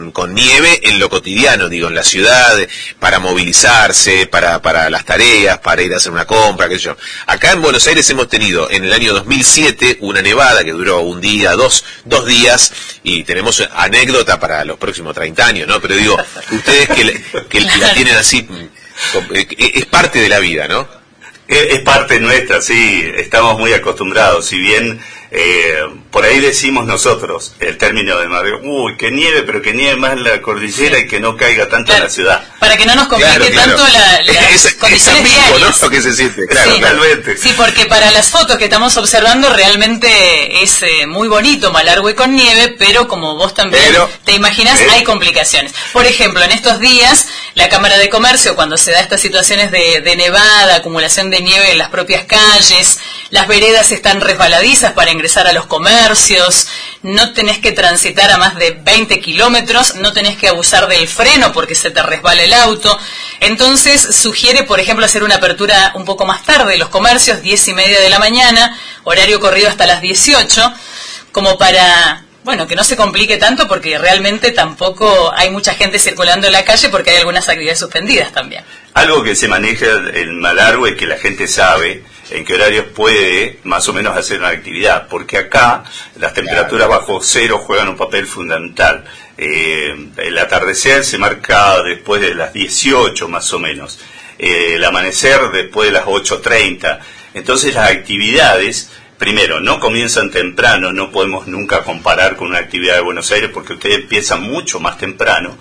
con nieve en lo cotidiano, digo, en la ciudad, para movilizarse, para las tareas, para ir a hacer una compra, qué sé yo. Acá en Buenos Aires hemos tenido en el año 2007 una nevada que duró un día, dos días, y tenemos anécdota para los próximos 30 años, ¿no? Pero digo, ustedes que la tienen así, es parte de la vida, ¿no? Es parte nuestra, sí, estamos muy acostumbrados, si bien por ahí decimos nosotros el término de Mario, uy, que nieve, pero que nieve más en la cordillera, sí, y que no caiga tanto en la ciudad. Para que no nos complique tanto las condiciones diarias. ¿No? Que se siente, claro, sí, totalmente. Sí, porque para las fotos que estamos observando realmente es muy bonito Malargüe con nieve, pero como vos también te imaginas, hay complicaciones. Por ejemplo, en estos días, la Cámara de Comercio, cuando se da estas situaciones de nevada, acumulación de nieve en las propias calles, las veredas están resbaladizas para ingresar a los comercios, no tenés que transitar a más de 20 kilómetros, no tenés que abusar del freno porque se te resbala el auto. Entonces sugiere, por ejemplo, hacer una apertura un poco más tarde, los comercios, 10:30 de la mañana, horario corrido hasta las 18, como para, bueno, que no se complique tanto porque realmente tampoco hay mucha gente circulando en la calle porque hay algunas actividades suspendidas también. Algo que se maneja en Malargüe, que la gente sabe en qué horarios puede más o menos hacer una actividad, porque acá las temperaturas bajo cero juegan un papel fundamental. El atardecer se marca después de las 18 más o menos, el amanecer después de las 8:30, entonces las actividades, primero, no comienzan temprano, no podemos nunca comparar con una actividad de Buenos Aires porque ustedes empiezan mucho más temprano.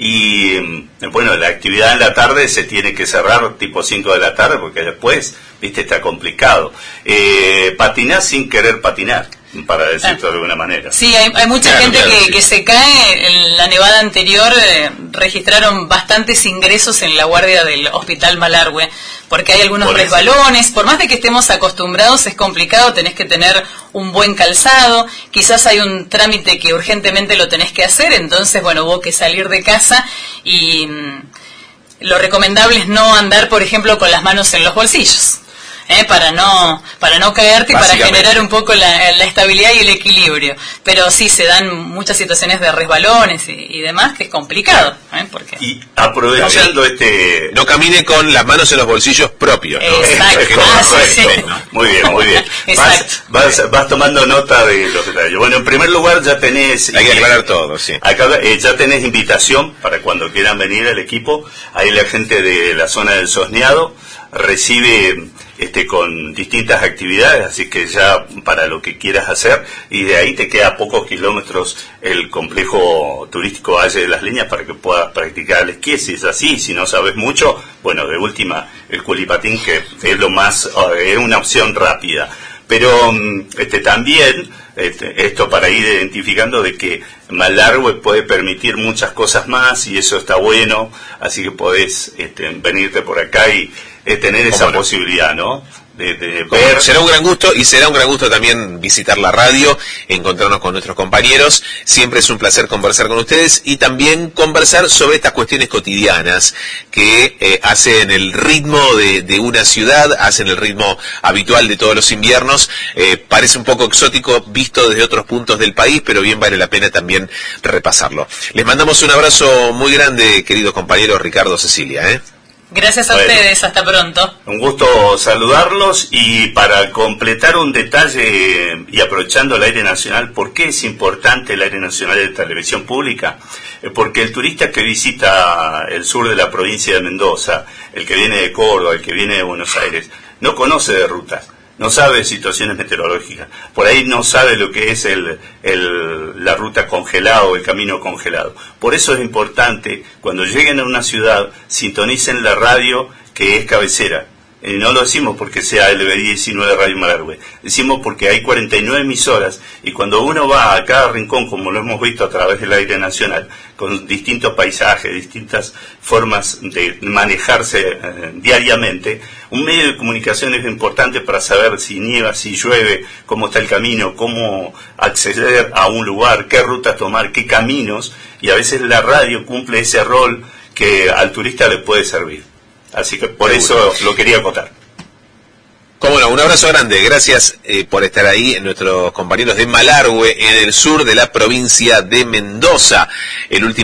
Y bueno, la actividad en la tarde se tiene que cerrar tipo 5 de la tarde porque después, viste, está complicado. Patinar sin querer patinar, para decirlo de alguna manera. Sí, hay mucha gente que se cae. En la nevada anterior registraron bastantes ingresos en la guardia del Hospital Malargüe, porque hay algunos resbalones. Por más de que estemos acostumbrados, es complicado, tenés que tener un buen calzado, quizás hay un trámite que urgentemente lo tenés que hacer, entonces, bueno, hubo que salir de casa y lo recomendable es no andar, por ejemplo, con las manos en los bolsillos. Para no caerte y para generar un poco la estabilidad y el equilibrio. Pero sí, se dan muchas situaciones de resbalones y demás, que es complicado. Porque y aprovechando no camine con las manos en los bolsillos propios, ¿no? Exacto. Sí. Muy bien, muy bien. Vas tomando nota de los detalles. Bueno, en primer lugar ya tenés... Hay que aclarar todo, sí. Acá ya tenés invitación para cuando quieran venir al equipo. Ahí la gente de la zona del Sosneado recibe... con distintas actividades, así que ya para lo que quieras hacer, y de ahí te queda a pocos kilómetros el complejo turístico Valle de las Leñas para que puedas practicar el esquí. Si es así, si no sabes mucho, bueno, de última el culipatín, que es lo más, es una opción rápida, pero también esto para ir identificando de que Malargüe puede permitir muchas cosas más y eso está bueno, así que podés venirte por acá y tener esa posibilidad, ¿no? De ver. Será un gran gusto, y será un gran gusto también visitar la radio, encontrarnos con nuestros compañeros. Siempre es un placer conversar con ustedes y también conversar sobre estas cuestiones cotidianas que hacen el ritmo de una ciudad, hacen el ritmo habitual de todos los inviernos. Parece un poco exótico visto desde otros puntos del país, pero bien vale la pena también repasarlo. Les mandamos un abrazo muy grande, queridos compañeros Ricardo, Cecilia, Gracias a ustedes, hasta pronto. Un gusto saludarlos, y para completar un detalle y aprovechando el aire nacional, ¿por qué es importante el aire nacional de televisión pública? Porque el turista que visita el sur de la provincia de Mendoza, el que viene de Córdoba, el que viene de Buenos Aires, no conoce de rutas, no sabe de situaciones meteorológicas, por ahí no sabe lo que es la ruta congelada o el camino congelado. Por eso es importante, cuando lleguen a una ciudad, sintonicen la radio que es cabecera. Y no lo decimos porque sea LB19 Radio Malargüe, decimos porque hay 49 emisoras, y cuando uno va a cada rincón, como lo hemos visto a través del aire nacional, con distintos paisajes, distintas formas de manejarse diariamente, un medio de comunicación es importante para saber si nieva, si llueve, cómo está el camino, cómo acceder a un lugar, qué rutas tomar, qué caminos, y a veces la radio cumple ese rol que al turista le puede servir. Así que por eso lo quería acotar. Cómo no, un abrazo grande, gracias por estar ahí, nuestros compañeros de Malargüe, en el sur de la provincia de Mendoza. El último